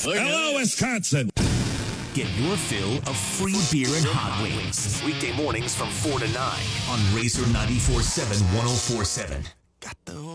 Hello, Wisconsin. Get your fill of free beer and hot wings. Weekday mornings from 4 to 9 on Razor 94.7 104.7. Got the